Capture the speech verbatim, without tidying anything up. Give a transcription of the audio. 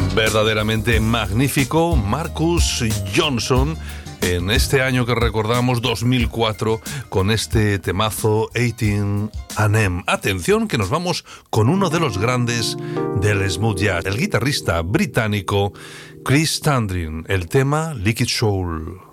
Verdaderamente magnífico, Marcus Johnson, en este año que recordamos, dos mil cuatro, con este temazo eighteen and M. Atención, que nos vamos con uno de los grandes del smooth jazz, el guitarrista británico Chris Standring, el tema Liquid Soul.